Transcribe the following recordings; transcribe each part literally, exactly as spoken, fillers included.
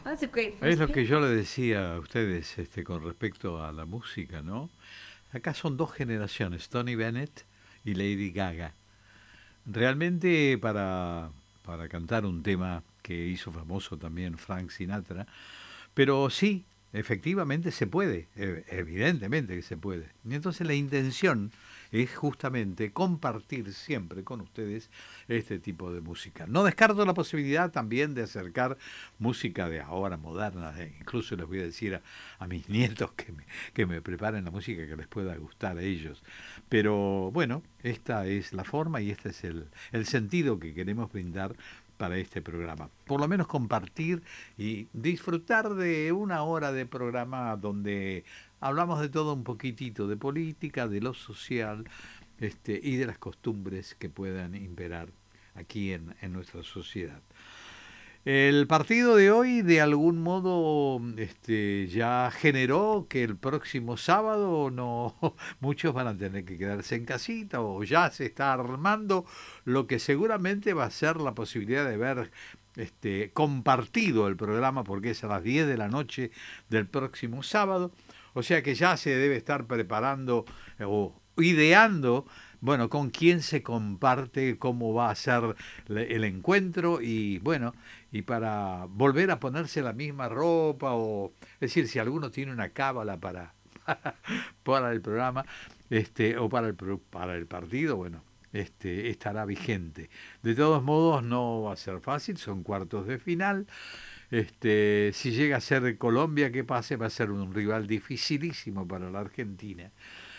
That's a great Es first lo que pick. yo le decía a ustedes este, con respecto a la música, ¿no? Acá son dos generaciones, Tony Bennett y Lady Gaga. Realmente para, para cantar un tema que hizo famoso también Frank Sinatra, pero sí, efectivamente se puede, e- evidentemente que se puede. Y entonces la intención es justamente compartir siempre con ustedes este tipo de música. No descarto la posibilidad también de acercar música de ahora, moderna, e incluso les voy a decir a, a mis nietos que me, que me preparen la música que les pueda gustar a ellos. Pero bueno, esta es la forma y este es el, el sentido que queremos brindar para este programa. Por lo menos compartir y disfrutar de una hora de programa donde hablamos de todo un poquitito, de política, de lo social este, y de las costumbres que puedan imperar aquí en, en nuestra sociedad. El partido de hoy de algún modo este, ya generó que el próximo sábado no muchos van a tener que quedarse en casita o ya se está armando lo que seguramente va a ser la posibilidad de ver este, compartido el programa porque es a las diez de la noche del próximo sábado. O sea que ya se debe estar preparando eh, o ideando, bueno, con quién se comparte, cómo va a ser el encuentro y bueno, y para volver a ponerse la misma ropa o es decir, si alguno tiene una cábala para para el programa este o para el para el partido, bueno, este estará vigente. De todos modos no va a ser fácil, son cuartos de final. Este, si llega a ser Colombia, que pase, va a ser un rival dificilísimo para la Argentina.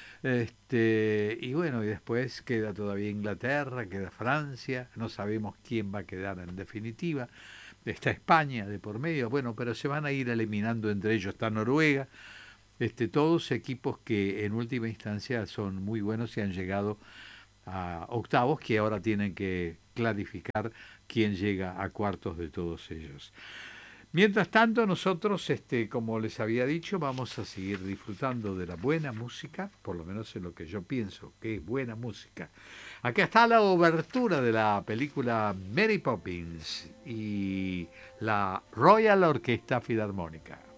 Este, y bueno, y después queda todavía Inglaterra, queda Francia, no sabemos quién va a quedar en definitiva. Está España de por medio, bueno, pero se van a ir eliminando entre ellos, está Noruega, este, todos equipos que en última instancia son muy buenos y han llegado a octavos que ahora tienen que clarificar quién llega a cuartos de todos ellos. Mientras tanto, nosotros, este, como les había dicho, vamos a seguir disfrutando de la buena música, por lo menos en lo que yo pienso que es buena música. Acá está la obertura de la película Mary Poppins y la Royal Orquesta Filarmónica.